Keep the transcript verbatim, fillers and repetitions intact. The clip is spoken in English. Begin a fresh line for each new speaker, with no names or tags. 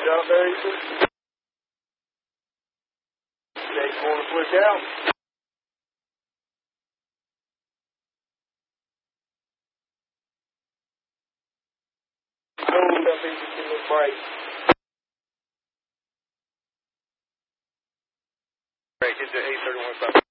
job there, Ethan. Okay, corner switch out. Hold up, Ethan, give me a break. Break into eight thirty-one.